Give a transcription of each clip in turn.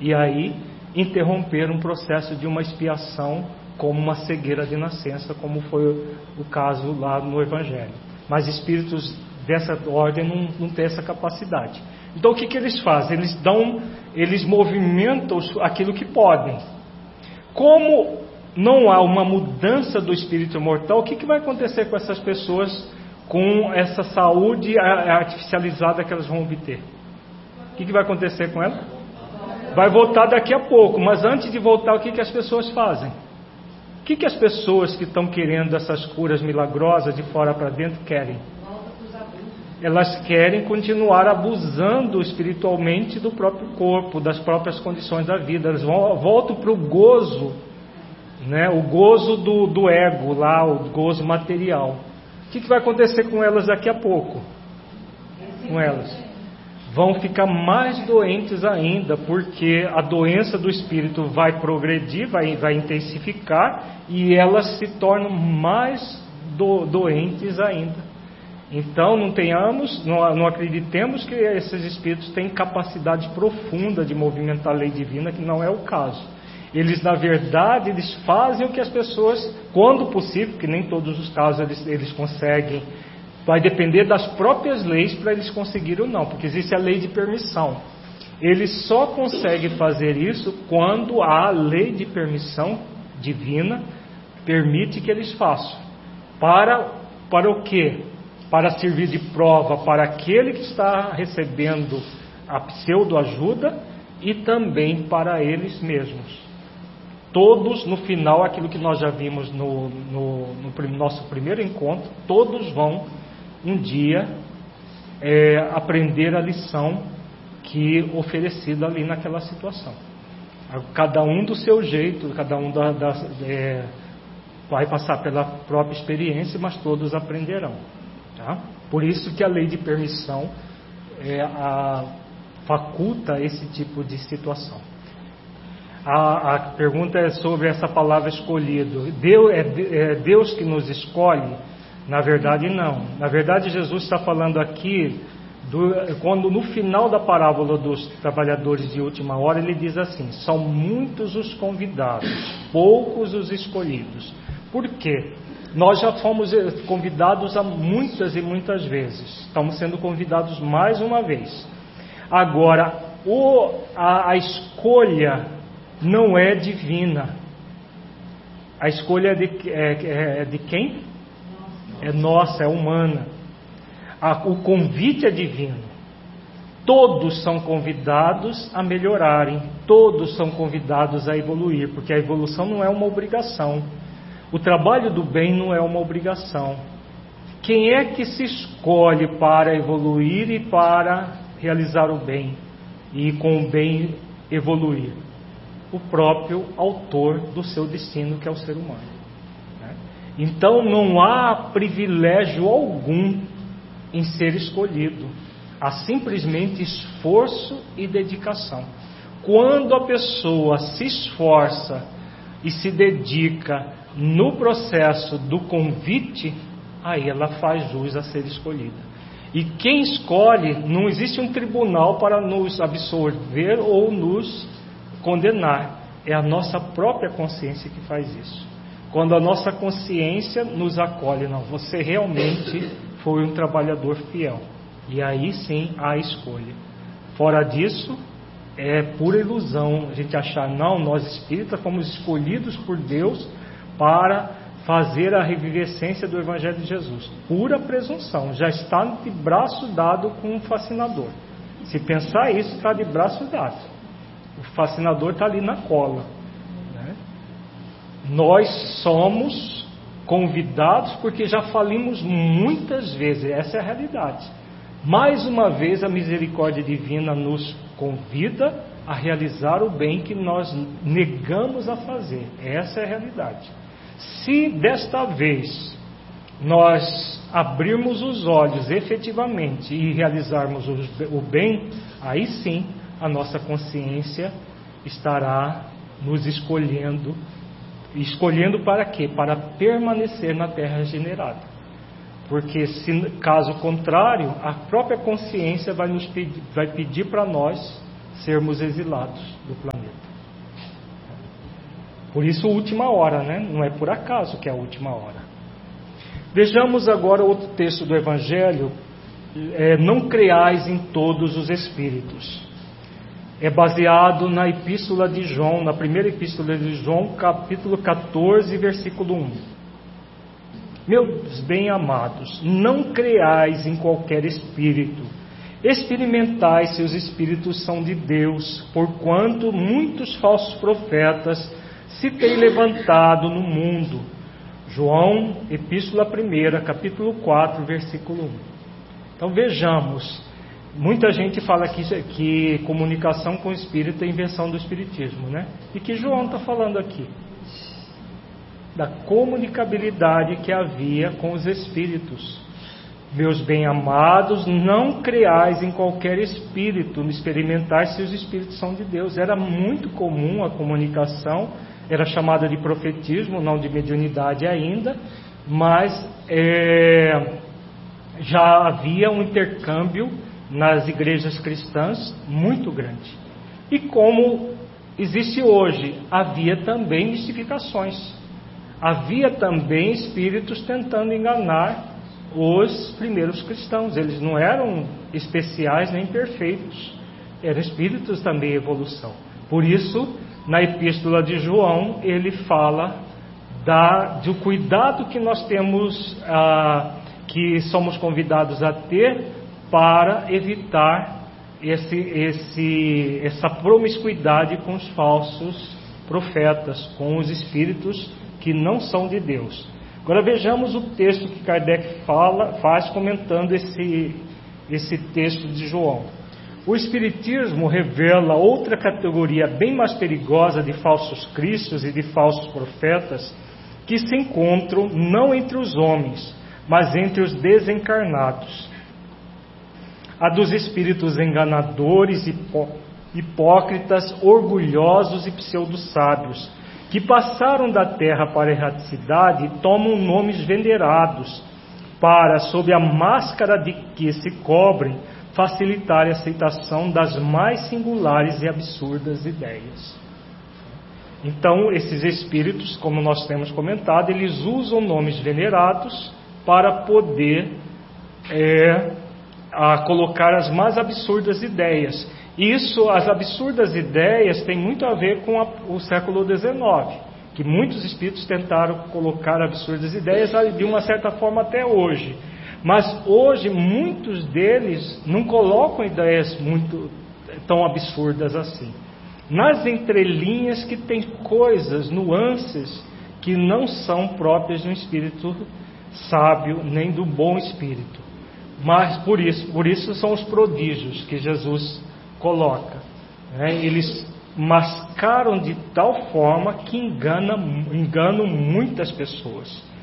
e aí interromper um processo de uma expiação como uma cegueira de nascença, como foi o caso lá no Evangelho. Mas espíritos dessa ordem não têm essa capacidade. Então o que eles fazem? Eles movimentam aquilo que podem. Como não há uma mudança do espírito mortal, o que vai acontecer com essas pessoas, com essa saúde artificializada que elas vão obter? O que vai acontecer com ela? Vai voltar daqui a pouco, mas antes de voltar, o que as pessoas fazem? O que as pessoas que estão querendo essas curas milagrosas de fora para dentro querem? Elas querem continuar abusando espiritualmente do próprio corpo, das próprias condições da vida. Elas voltam para o gozo, né? O gozo do ego lá, o gozo material. O que vai acontecer com elas daqui a pouco? Com elas vão ficar mais doentes ainda, porque a doença do espírito vai progredir, vai intensificar, e elas se tornam mais doentes ainda. Então não acreditemos que esses espíritos têm capacidade profunda de movimentar a lei divina, que não é o caso. Eles, na verdade, eles fazem o que as pessoas, quando possível, que nem todos os casos eles conseguem, vai depender das próprias leis para eles conseguirem ou não, porque existe a lei de permissão. Eles só conseguem fazer isso quando a lei de permissão divina permite que eles façam. Para o quê? Para servir de prova para aquele que está recebendo a pseudo-ajuda e também para eles mesmos. Todos, no final, aquilo que nós já vimos no nosso primeiro encontro, todos vão um dia aprender a lição que oferecida ali naquela situação. Cada um do seu jeito, cada um vai passar pela própria experiência, mas todos aprenderão. Tá? Por isso que a lei de permissão faculta esse tipo de situação. A pergunta é sobre essa palavra escolhido. Deus que nos escolhe? Na verdade não. Na verdade Jesus está falando aqui, quando no final da parábola dos trabalhadores de última hora, ele diz assim: são muitos os convidados, poucos os escolhidos. Por quê? Nós já fomos convidados muitas e muitas vezes. Estamos sendo convidados mais uma vez. Agora, a escolha não é divina. A escolha é de quem? É nossa, é humana. O convite é divino. Todos são convidados a melhorarem. Todos são convidados a evoluir, porque a evolução não é uma obrigação. O trabalho do bem não é uma obrigação. Quem é que se escolhe para evoluir e para realizar o bem e com o bem evoluir? O próprio autor do seu destino, que é o ser humano. Então não há privilégio algum em ser escolhido. Há simplesmente esforço e dedicação. Quando a pessoa se esforça e se dedica no processo do convite, aí ela faz jus a ser escolhida. E quem escolhe, não existe um tribunal para nos absolver ou nos condenar. É a nossa própria consciência que faz isso. Quando a nossa consciência nos acolhe, não, você realmente foi um trabalhador fiel. E aí sim há escolha. Fora disso, é pura ilusão a gente achar, não, nós espíritas fomos escolhidos por Deus para fazer a revivescência do Evangelho de Jesus. Pura presunção, já está de braço dado com o fascinador. Se pensar isso, está de braço dado. O fascinador está ali na cola. Né? Nós somos convidados porque já falimos muitas vezes, essa é a realidade. Mais uma vez a misericórdia divina nos convida a realizar o bem que nós negamos a fazer. Essa é a realidade. Se desta vez nós abrirmos os olhos efetivamente e realizarmos o bem, aí sim a nossa consciência estará nos escolhendo. Escolhendo para quê? Para permanecer na terra regenerada. Porque se caso contrário, a própria consciência vai pedir para nós sermos exilados do planeta. Por isso, última hora, né? Não é por acaso que é a última hora. Vejamos agora outro texto do Evangelho. Não creais em todos os espíritos. É baseado na epístola de João, na primeira epístola de João, capítulo 14, versículo 1. Meus bem-amados, não creais em qualquer espírito. Experimentai se os espíritos são de Deus, porquanto muitos falsos profetas se têm levantado no mundo. João, epístola 1, capítulo 4, versículo 1. Então vejamos, muita gente fala que comunicação com o espírito é invenção do espiritismo, né? E que João está falando aqui? Da comunicabilidade que havia com os espíritos. Meus bem-amados, não creais em qualquer espírito, experimentai se os espíritos são de Deus. Era muito comum a comunicação, era chamada de profetismo, não de mediunidade ainda, mas já havia um intercâmbio nas igrejas cristãs muito grande. E como existe hoje, havia também mistificações. Havia também espíritos tentando enganar os primeiros cristãos. Eles não eram especiais nem perfeitos, eram espíritos também em evolução. Por isso, na epístola de João, ele fala do cuidado que nós temos, que somos convidados a ter para evitar essa promiscuidade com os falsos profetas, com os espíritos que não são de Deus. Agora vejamos o texto que Kardec faz comentando esse texto de João. O Espiritismo revela outra categoria bem mais perigosa de falsos cristos e de falsos profetas que se encontram não entre os homens, mas entre os desencarnados. A dos espíritos enganadores, hipócritas, orgulhosos e pseudo-sábios, que passaram da terra para a erraticidade e tomam nomes venerados, para, sob a máscara de que se cobrem, facilitar a aceitação das mais singulares e absurdas ideias. Então, esses espíritos, como nós temos comentado, eles usam nomes venerados para poder colocar as mais absurdas ideias. Isso, as absurdas ideias, tem muito a ver com o século XIX, que muitos espíritos tentaram colocar absurdas ideias, de uma certa forma até hoje. Mas hoje muitos deles não colocam ideias muito tão absurdas assim. Nas entrelinhas que tem coisas, nuances, que não são próprias de um espírito sábio, nem do bom espírito. Mas por isso são os prodígios que Jesus coloca. Eles mascaram de tal forma que enganam muitas pessoas.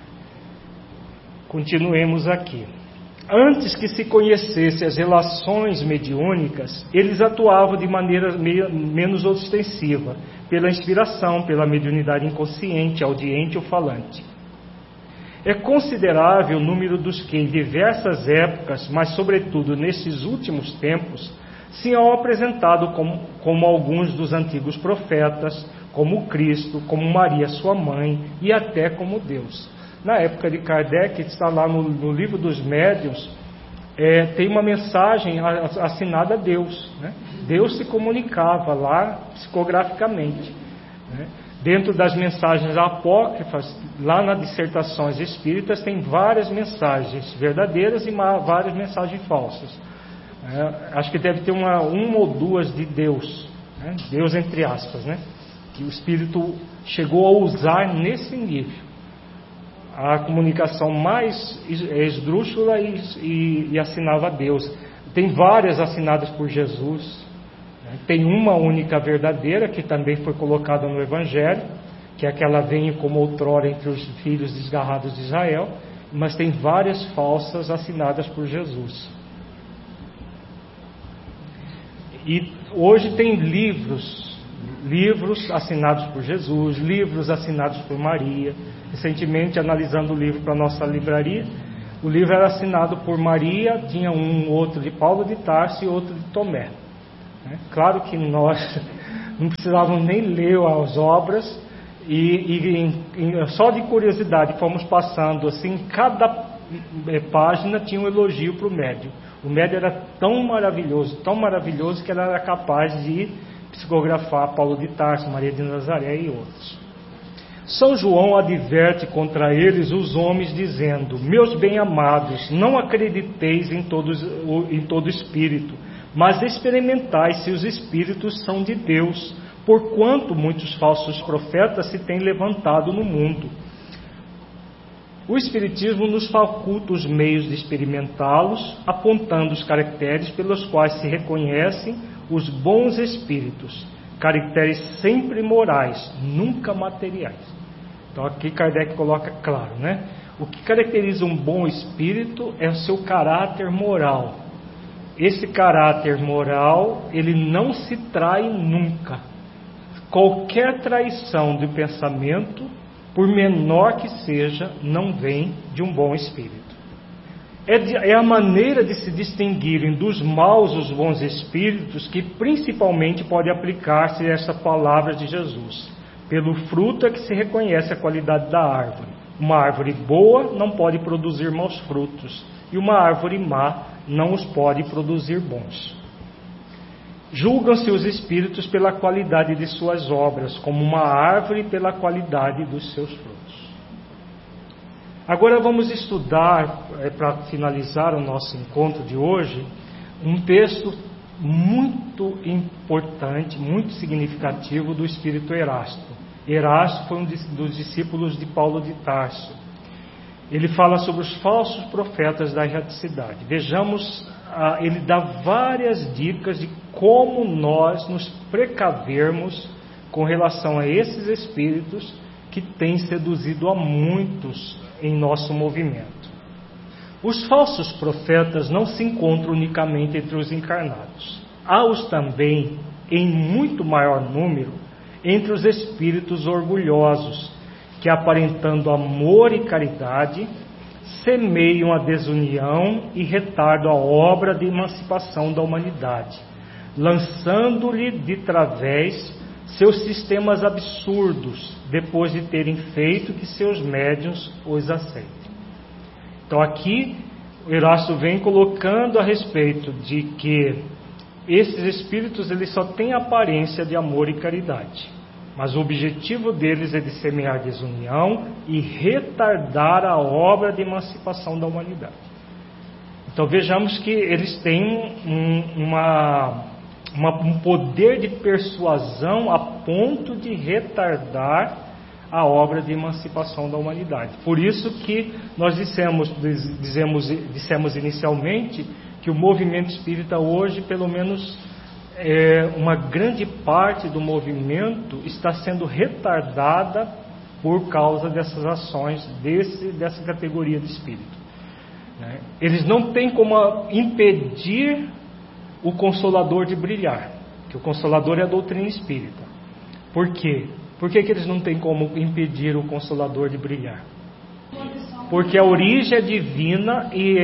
Continuemos aqui. Antes que se conhecesse as relações mediúnicas, eles atuavam de maneira menos ostensiva, pela inspiração, pela mediunidade inconsciente, audiente ou falante. É considerável o número dos que, em diversas épocas, mas sobretudo nesses últimos tempos, se han apresentado como alguns dos antigos profetas, como Cristo, como Maria, sua mãe, e até como Deus. Na época de Kardec, está lá no livro dos médiuns, tem uma mensagem assinada a Deus. Né? Deus se comunicava lá psicograficamente. Né? Dentro das mensagens apócrifas, lá nas dissertações espíritas, tem várias mensagens verdadeiras e várias mensagens falsas. Acho que deve ter uma ou duas de Deus, né? Deus entre aspas, né? Que o espírito chegou a usar nesse nível. A comunicação mais esdrúxula e assinava a Deus. Tem várias assinadas por Jesus. Né? Tem uma única verdadeira, que também foi colocada no Evangelho, que é aquela vem como outrora entre os filhos desgarrados de Israel, mas tem várias falsas assinadas por Jesus. E hoje tem livros assinados por Jesus, livros assinados por Maria. Recentemente, analisando o livro para a nossa livraria, o livro era assinado por Maria, tinha um outro de Paulo de Tarso e outro de Tomé. Claro que nós não precisávamos nem ler as obras e só de curiosidade fomos passando assim, cada página tinha um elogio para o médium. O médium era tão maravilhoso que ele era capaz de psicografar Paulo de Tarso, Maria de Nazaré e outros. São João adverte contra eles os homens, dizendo: meus bem-amados, não acrediteis em todo espírito, mas experimentai se os espíritos são de Deus, porquanto muitos falsos profetas se têm levantado no mundo. O Espiritismo nos faculta os meios de experimentá-los, apontando os caracteres pelos quais se reconhecem os bons espíritos, caracteres sempre morais, nunca materiais. Então aqui Kardec coloca claro, O que caracteriza um bom espírito é o seu caráter moral. Esse caráter moral, ele não se trai nunca. Qualquer traição de pensamento, por menor que seja, não vem de um bom espírito. É a maneira de se distinguirem dos maus os bons espíritos que principalmente pode aplicar-se essa palavra de Jesus. Pelo fruto é que se reconhece a qualidade da árvore. Uma árvore boa não pode produzir maus frutos, e uma árvore má não os pode produzir bons. Julgam-se os espíritos pela qualidade de suas obras, como uma árvore pela qualidade dos seus frutos. Agora vamos estudar, para finalizar o nosso encontro de hoje, um texto muito importante, muito significativo do espírito Erasto. Erasto foi um dos discípulos de Paulo de Tarso. Ele fala sobre os falsos profetas da erraticidade. Vejamos, ele dá várias dicas de como nós nos precavermos com relação a esses espíritos que têm seduzido a muitos em nosso movimento. Os falsos profetas não se encontram unicamente entre os encarnados. Há-os também, em muito maior número, entre os espíritos orgulhosos, que aparentando amor e caridade, semeiam a desunião e retardam a obra de emancipação da humanidade, lançando-lhe de través seus sistemas absurdos, depois de terem feito que seus médiuns os aceitem. Então aqui o Erasto vem colocando a respeito de que esses espíritos eles só têm aparência de amor e caridade, mas o objetivo deles é de semear desunião e retardar a obra de emancipação da humanidade. Então vejamos que eles têm um poder de persuasão a ponto de retardar a obra de emancipação da humanidade. Por isso que nós dissemos inicialmente que o movimento espírita hoje, pelo menos uma grande parte do movimento está sendo retardada por causa dessas ações dessa categoria de espírito. Eles não têm como impedir o Consolador de brilhar, que o Consolador é a doutrina espírita. Por quê? Por que eles não têm como impedir o Consolador de brilhar? Porque a origem é divina e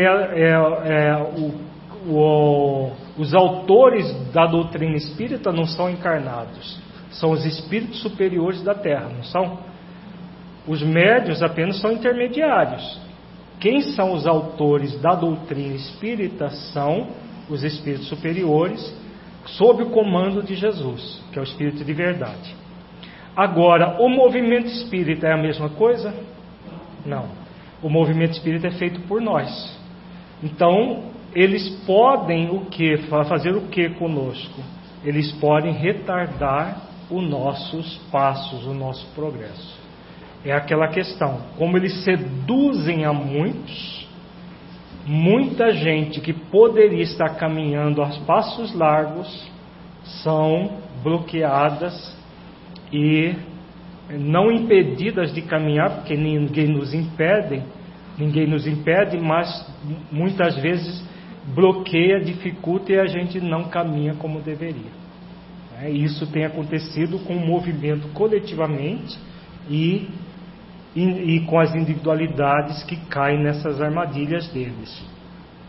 os autores da doutrina espírita não são encarnados, são os espíritos superiores da Terra, não são? Os médiuns apenas são intermediários. Quem são os autores da doutrina espírita são os espíritos superiores, sob o comando de Jesus, que é o Espírito de verdade. Agora, o movimento espírita é a mesma coisa? Não. O movimento espírita é feito por nós. Então, eles podem fazer o que conosco? Eles podem retardar os nossos passos, o nosso progresso. É aquela questão, como eles seduzem a muitos, muita gente que poderia estar caminhando a passos largos são bloqueadas e não impedidas de caminhar, porque ninguém nos impede, mas muitas vezes bloqueia, dificulta e a gente não caminha como deveria. Isso tem acontecido com o movimento coletivamente e com as individualidades que caem nessas armadilhas deles.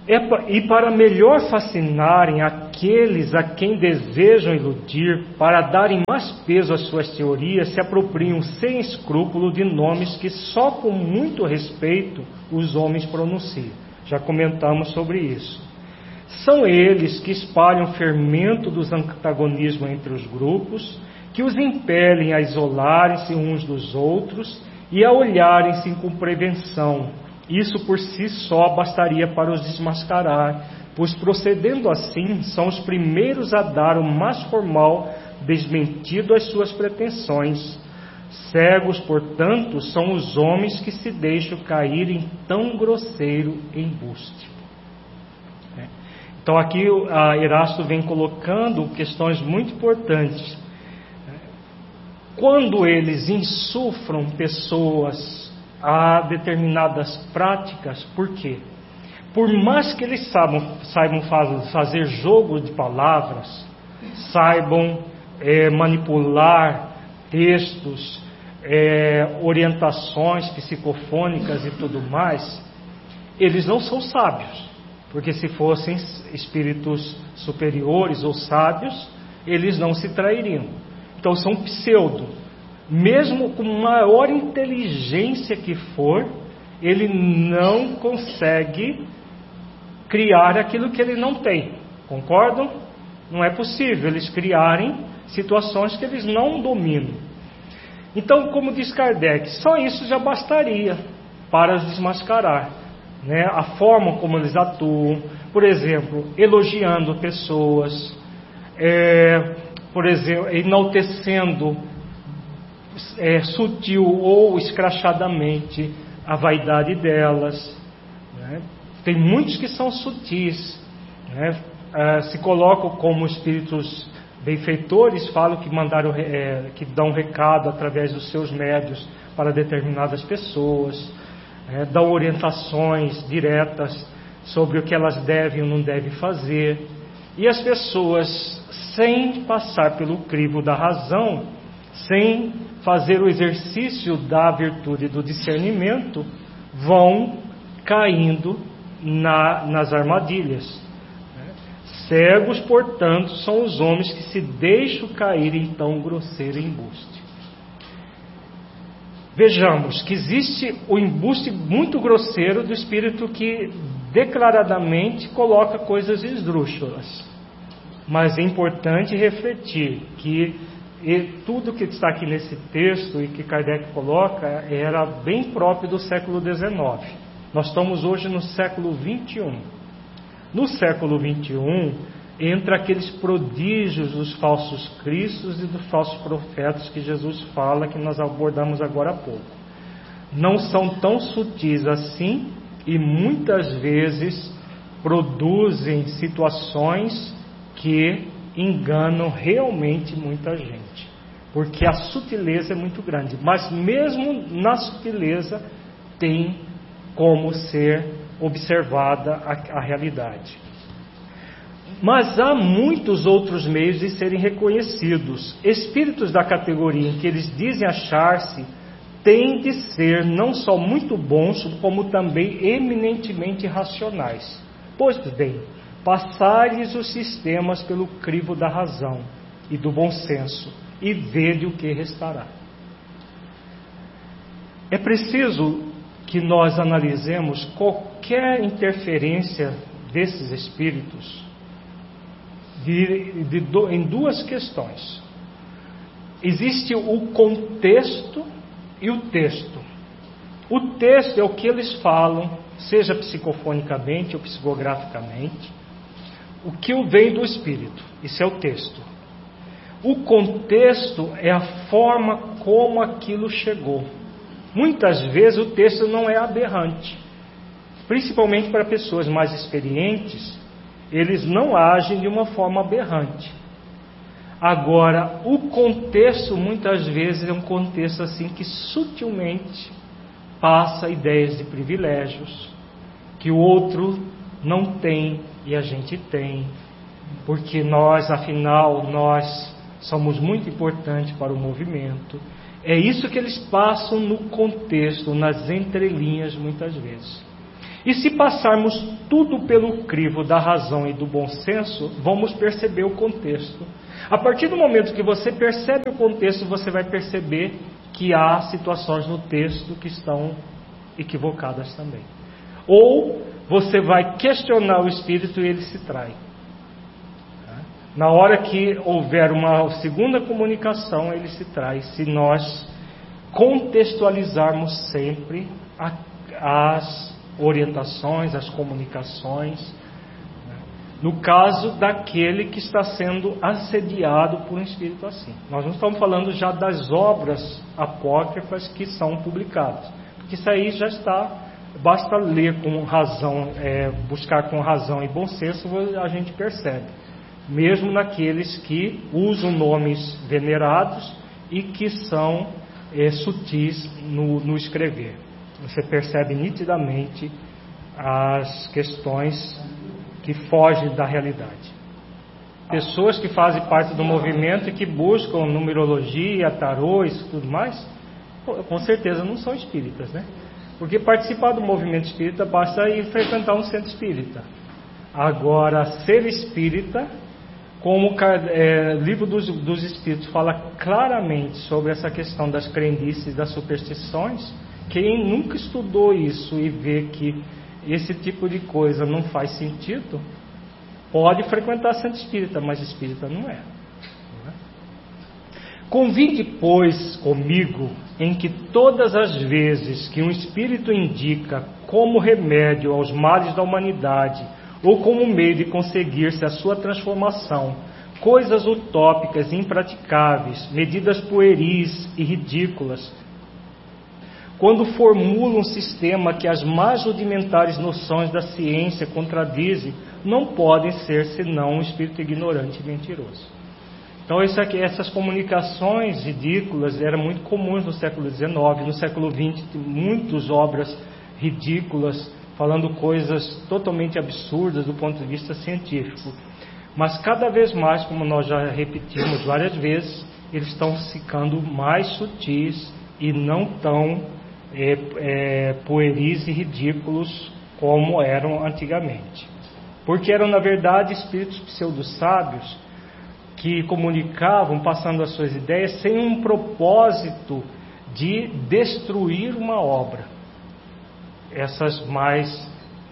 E para melhor fascinarem aqueles a quem desejam iludir, para darem mais peso às suas teorias, se apropriam sem escrúpulo de nomes que só com muito respeito os homens pronunciam. Já comentamos sobre isso. São eles que espalham o fermento dos antagonismos entre os grupos, que os impelem a isolarem-se uns dos outros e a olharem-se com prevenção. Isso por si só bastaria para os desmascarar, pois procedendo assim, são os primeiros a dar o mais formal desmentido às suas pretensões. Cegos, portanto, são os homens que se deixam cair em tão grosseiro embuste. Então aqui Erasto vem colocando questões muito importantes. Quando eles insufram pessoas a determinadas práticas, por quê? Por mais que eles saibam fazer jogo de palavras, saibam manipular textos, orientações psicofônicas e tudo mais, eles não são sábios, porque se fossem espíritos superiores ou sábios, eles não se trairiam. Então são pseudo. Mesmo com maior inteligência que for, ele não consegue criar aquilo que ele não tem. Concordam? Não é possível eles criarem situações que eles não dominam. Então, como diz Kardec, só isso já bastaria para os desmascarar, né? A forma como eles atuam, por exemplo, elogiando pessoas, por exemplo, enaltecendo sutil ou escrachadamente a vaidade delas, né? Tem muitos que são sutis, né? Se colocam como espíritos benfeitores, falam que que dão recado através dos seus médios para determinadas pessoas, dão orientações diretas sobre o que elas devem ou não devem fazer, e as pessoas, sem passar pelo crivo da razão, sem fazer o exercício da virtude do discernimento, vão caindo nas armadilhas. Cegos, portanto, são os homens que se deixam cair em tão grosseiro embuste. Vejamos que existe o embuste muito grosseiro do espírito que declaradamente coloca coisas esdrúxulas. Mas é importante refletir que tudo que está aqui nesse texto e que Kardec coloca era bem próprio do século XIX. Nós estamos hoje no século XXI. No século XXI, entra aqueles prodígios dos falsos cristos e dos falsos profetas que Jesus fala, que nós abordamos agora há pouco. Não são tão sutis assim e muitas vezes produzem situações que enganam realmente muita gente, porque a sutileza é muito grande, mas mesmo na sutileza tem como ser observada a realidade. Mas há muitos outros meios de serem reconhecidos. Espíritos da categoria em que eles dizem achar-se têm de ser não só muito bons, como também eminentemente racionais. Pois bem, passai-lhes os sistemas pelo crivo da razão e do bom senso, e vede o que restará. É preciso que nós analisemos qualquer interferência desses espíritos em duas questões. Existe o contexto e o texto. O texto é o que eles falam, seja psicofonicamente ou psicograficamente, o que vem do espírito. Isso é o texto. O contexto é a forma como aquilo chegou. Muitas vezes o texto não é aberrante, principalmente para pessoas mais experientes, eles não agem de uma forma aberrante. Agora, o contexto muitas vezes é um contexto assim que sutilmente passa ideias de privilégios que o outro não tem e a gente tem, porque nós, afinal, nós somos muito importantes para o movimento. É isso que eles passam no contexto, nas entrelinhas muitas vezes. E se passarmos tudo pelo crivo da razão e do bom senso, vamos perceber o contexto. A partir do momento que você percebe o contexto, você vai perceber que há situações no texto que estão equivocadas também. Ou você vai questionar o Espírito e ele se trai. Na hora que houver uma segunda comunicação, ele se trai, se nós contextualizarmos sempre as orientações, as comunicações, no caso daquele que está sendo assediado por um espírito assim. Nós não estamos falando já das obras apócrifas que são publicadas, porque isso aí já está, basta ler com razão, buscar com razão e bom senso, a gente percebe. Mesmo naqueles que usam nomes venerados e que são sutis no escrever. Você percebe nitidamente as questões que fogem da realidade. Pessoas que fazem parte do movimento e que buscam numerologia, tarô e tudo mais, com certeza não são espíritas, né? Porque participar do movimento espírita basta ir frequentar um centro espírita. Agora, ser espírita, como o livro dos Espíritos fala claramente sobre essa questão das crendices, das superstições, quem nunca estudou isso e vê que esse tipo de coisa não faz sentido, pode frequentar centro espírita, mas espírita não é. Convide, pois, comigo, em que todas as vezes que um espírito indica como remédio aos males da humanidade, ou como meio de conseguir-se a sua transformação, coisas utópicas e impraticáveis, medidas pueris e ridículas, quando formula um sistema que as mais rudimentares noções da ciência contradizem, não podem ser senão um espírito ignorante e mentiroso. Então essas comunicações ridículas eram muito comuns no século XIX, no século XX, muitas obras ridículas, falando coisas totalmente absurdas do ponto de vista científico. Mas cada vez mais, como nós já repetimos várias vezes, eles estão ficando mais sutis e não tão pueris e ridículos como eram antigamente. Porque eram, na verdade, espíritos pseudo-sábios que comunicavam, passando as suas ideias, sem um propósito de destruir uma obra. Essas mais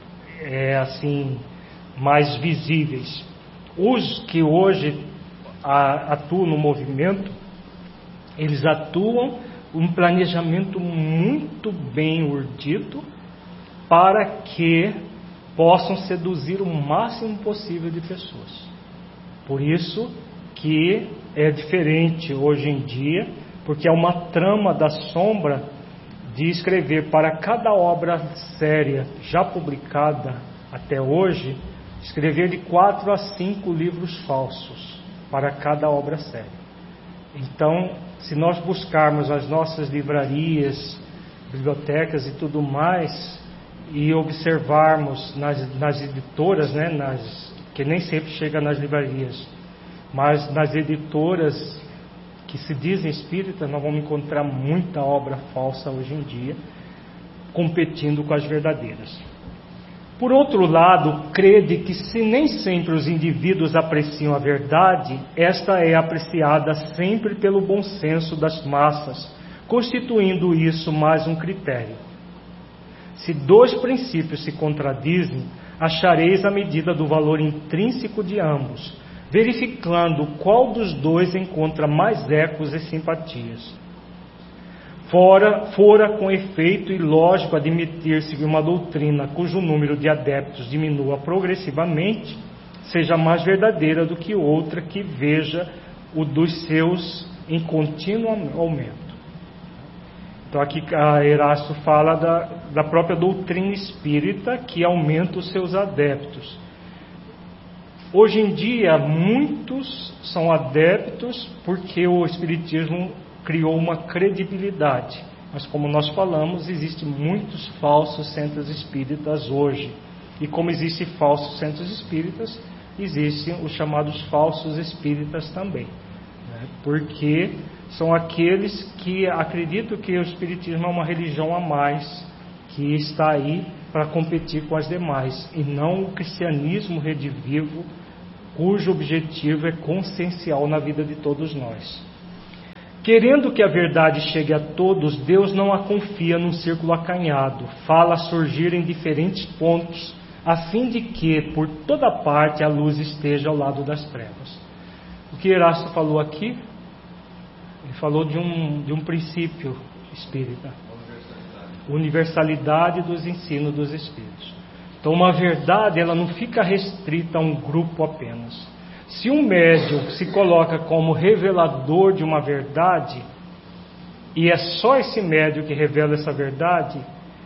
visíveis. Os que hoje atuam no movimento, eles atuam um planejamento muito bem urdido para que possam seduzir o máximo possível de pessoas. Por isso que é diferente hoje em dia, porque é uma trama da sombra de escrever para cada obra séria já publicada até hoje, escrever de 4 a 5 livros falsos para cada obra séria. Então, se nós buscarmos as nossas livrarias, bibliotecas e tudo mais, e observarmos nas editoras, né, que nem sempre chega nas livrarias, mas nas editoras que se dizem espíritas, nós vamos encontrar muita obra falsa hoje em dia, competindo com as verdadeiras. Por outro lado, crede que se nem sempre os indivíduos apreciam a verdade, esta é apreciada sempre pelo bom senso das massas, constituindo isso mais um critério. Se 2 princípios se contradizem, achareis a medida do valor intrínseco de ambos, verificando qual dos 2 encontra mais ecos e simpatias. Fora com efeito e lógico admitir-se que uma doutrina cujo número de adeptos diminua progressivamente seja mais verdadeira do que outra que veja o dos seus em contínuo aumento. Então aqui Erasto fala da própria doutrina espírita que aumenta os seus adeptos. Hoje em dia muitos são adeptos porque o espiritismo criou uma credibilidade, mas como nós falamos, existem muitos falsos centros espíritas hoje, e como existem falsos centros espíritas, existem os chamados falsos espíritas também, né? Porque são aqueles que acreditam que o espiritismo é uma religião a mais, que está aí para competir com as demais, e não o cristianismo redivivo, cujo objetivo é consciencial na vida de todos nós. Querendo que a verdade chegue a todos, Deus não a confia num círculo acanhado, fala surgir em diferentes pontos, a fim de que, por toda parte, a luz esteja ao lado das trevas. O que Erasto falou aqui, ele falou de um princípio espírita. Universalidade dos ensinos dos Espíritos. Então, uma verdade, ela não fica restrita a um grupo apenas. Se um médium se coloca como revelador de uma verdade, e é só esse médium que revela essa verdade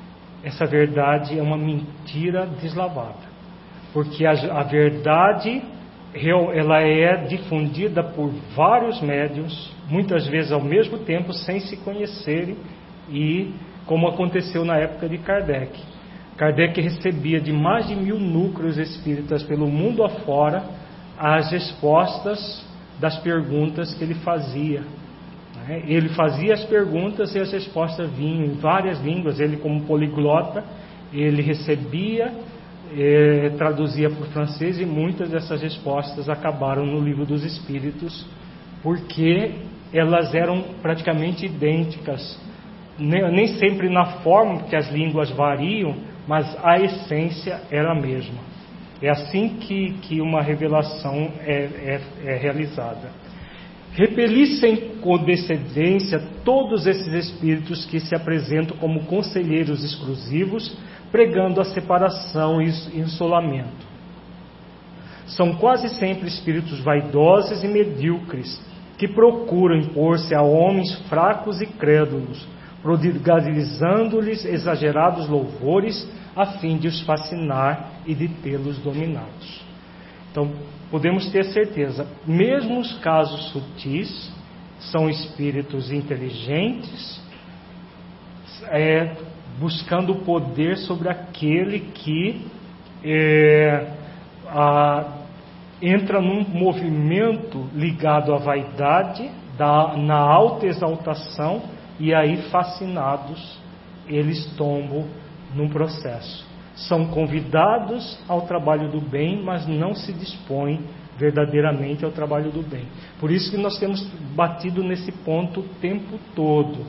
é uma mentira deslavada. Porque a verdade, ela é difundida por vários médiuns, muitas vezes ao mesmo tempo, sem se conhecerem, e como aconteceu na época de Kardec. Kardec recebia de mais de 1000 núcleos espíritas pelo mundo afora as respostas das perguntas que ele fazia. Ele fazia as perguntas e as respostas vinham em várias línguas. Ele, como poliglota, ele recebia, traduzia para o francês, e muitas dessas respostas acabaram no Livro dos Espíritos, porque elas eram praticamente idênticas. Nem sempre na forma, porque as línguas variam, mas a essência era a mesma. É assim que uma revelação é realizada. Repelissem com condescendência todos esses espíritos que se apresentam como conselheiros exclusivos, pregando a separação e isolamento. São quase sempre espíritos vaidosos e medíocres, que procuram impor-se a homens fracos e crédulos, prodigalizando-lhes exagerados louvores, a fim de os fascinar e de tê-los dominados. Então, podemos ter certeza, mesmo os casos sutis, são espíritos inteligentes, buscando o poder sobre aquele que entra num movimento ligado à vaidade, na autoexaltação, e aí, fascinados, eles tombam num processo. São convidados ao trabalho do bem, mas não se dispõem verdadeiramente ao trabalho do bem. Por isso que nós temos batido nesse ponto o tempo todo.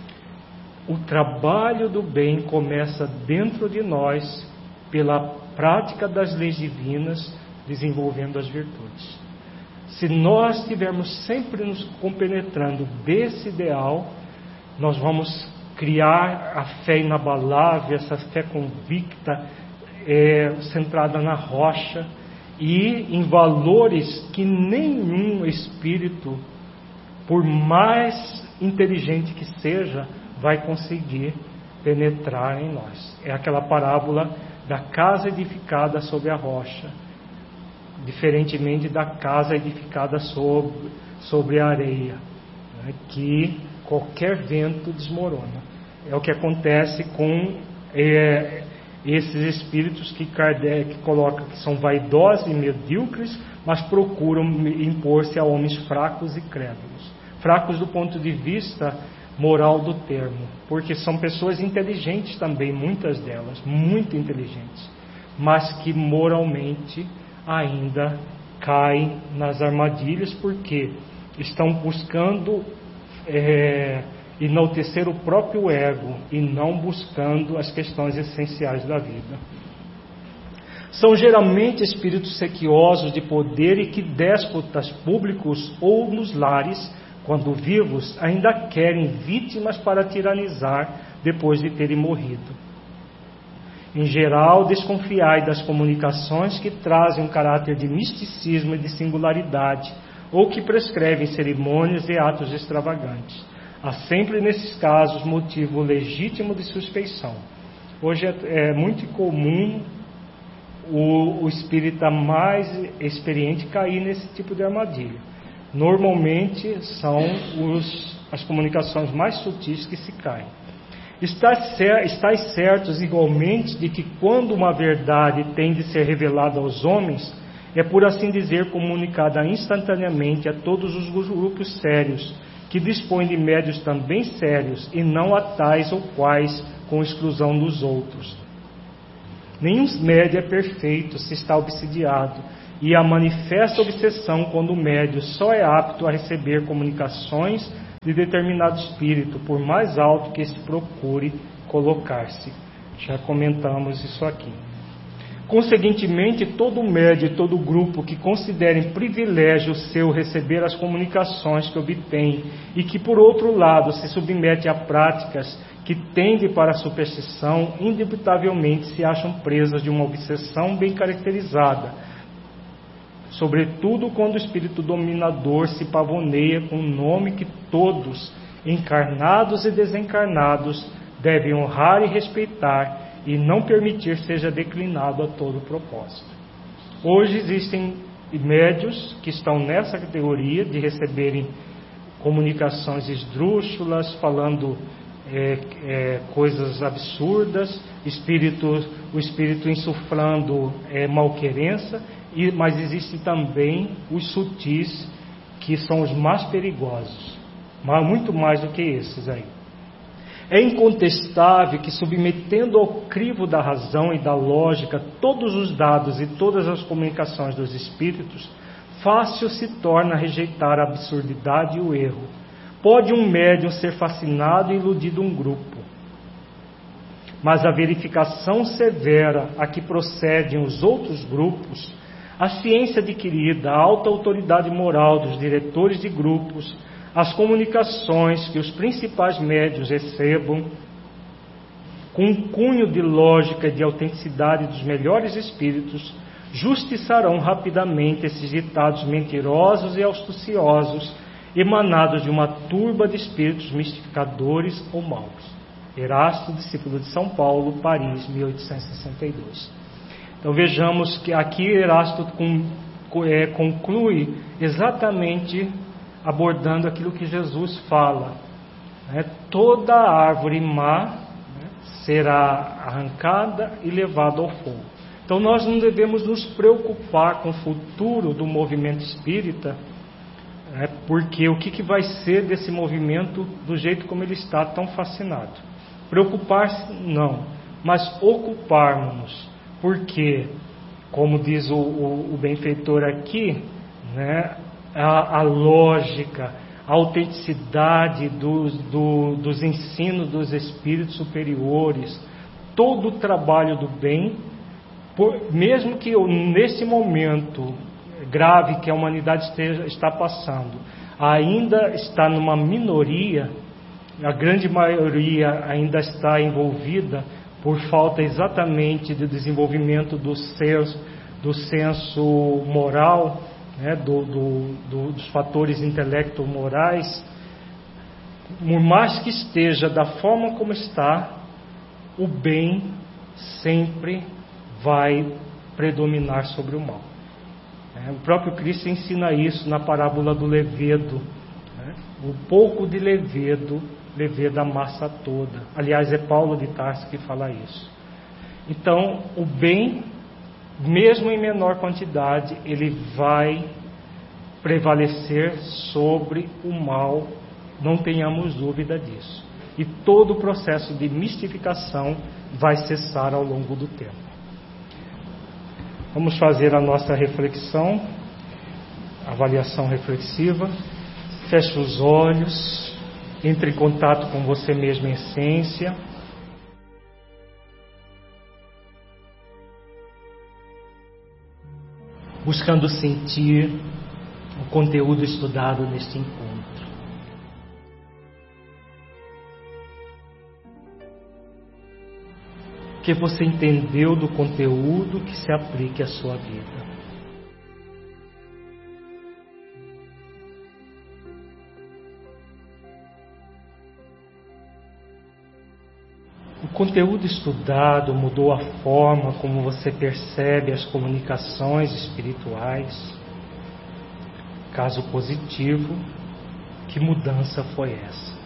O trabalho do bem começa dentro de nós, pela prática das leis divinas, desenvolvendo as virtudes. Se nós estivermos sempre nos compenetrando desse ideal, nós vamos criar a fé inabalável, essa fé convicta, centrada na rocha e em valores que nenhum espírito, por mais inteligente que seja, vai conseguir penetrar em nós. É aquela parábola da casa edificada sobre a rocha, diferentemente da casa edificada sobre a areia, né, que qualquer vento desmorona. É o que acontece com esses espíritos que Kardec coloca que são vaidosos e medíocres, mas procuram impor-se a homens fracos e crédulos. Fracos do ponto de vista moral do termo, porque são pessoas inteligentes também, muitas delas, muito inteligentes, mas que moralmente ainda caem nas armadilhas, porque estão buscando enaltecer o próprio ego e não buscando as questões essenciais da vida. São geralmente espíritos sequiosos de poder e que déspotas públicos ou nos lares, quando vivos, ainda querem vítimas para tiranizar depois de terem morrido. Em geral, desconfiai das comunicações que trazem um caráter de misticismo e de singularidade, ou que prescrevem cerimônias e atos extravagantes. Há sempre nesses casos motivo legítimo de suspeição. Hoje é muito comum o espírita mais experiente cair nesse tipo de armadilha. Normalmente são as comunicações mais sutis que se caem. Estais certos igualmente de que quando uma verdade tem de ser revelada aos homens, é por assim dizer comunicada instantaneamente a todos os grupos sérios, que dispõem de médios também sérios, e não a tais ou quais com exclusão dos outros. Nenhum médio é perfeito se está obsidiado, e a manifesta obsessão quando o médio só é apto a receber comunicações de determinado espírito, por mais alto que este procure colocar-se. Já comentamos isso aqui. Conseguintemente, todo médio e todo grupo que considerem privilégio seu receber as comunicações que obtém e que, por outro lado, se submete a práticas que tendem para a superstição, indubitavelmente se acham presas de uma obsessão bem caracterizada, sobretudo quando o espírito dominador se pavoneia com um nome que todos, encarnados e desencarnados, devem honrar e respeitar, e não permitir seja declinado a todo propósito. Hoje existem médios que estão nessa categoria de receberem comunicações esdrúxulas, falando coisas absurdas, o espírito insuflando malquerença, mas existem também os sutis, que são os mais perigosos, mas muito mais do que esses aí. É incontestável que, submetendo ao crivo da razão e da lógica todos os dados e todas as comunicações dos espíritos, fácil se torna rejeitar a absurdidade e o erro. Pode um médium ser fascinado e iludido um grupo, mas a verificação severa a que procedem os outros grupos, a ciência adquirida, a alta autoridade moral dos diretores de grupos, as comunicações que os principais médiuns recebam, com um cunho de lógica e de autenticidade dos melhores espíritos, justiçarão rapidamente esses ditados mentirosos e astuciosos, emanados de uma turba de espíritos mistificadores ou maus. Erasto, discípulo de São Paulo, Paris, 1862. Então vejamos que aqui Erasto conclui exatamente abordando aquilo que Jesus fala. Toda árvore má será arrancada e levada ao fogo. Então nós não devemos nos preocupar com o futuro do movimento espírita, porque o que vai ser desse movimento do jeito como ele está tão fascinado. Preocupar-se não, mas ocuparmos-nos, porque, como diz o benfeitor aqui, a lógica, a autenticidade dos ensinos dos espíritos superiores, todo o trabalho do bem, mesmo que nesse momento grave que a humanidade está passando, ainda está numa minoria, a grande maioria ainda está envolvida por falta exatamente de desenvolvimento do senso moral, dos fatores intelecto-morais. Por mais que esteja da forma como está, o bem sempre vai predominar sobre o mal. O próprio Cristo ensina isso na parábola do levedo. O pouco de levedo leveda a massa toda. Aliás, é Paulo de Tarso que fala isso. Então, o bem, mesmo em menor quantidade, ele vai prevalecer sobre o mal, não tenhamos dúvida disso. E todo o processo de mistificação vai cessar ao longo do tempo. Vamos fazer a nossa reflexão, avaliação reflexiva. Feche os olhos, entre em contato com você mesmo em essência. Buscando sentir o conteúdo estudado neste encontro. O que você entendeu do conteúdo que se aplique à sua vida. O conteúdo estudado mudou a forma como você percebe as comunicações espirituais? Caso positivo, que mudança foi essa?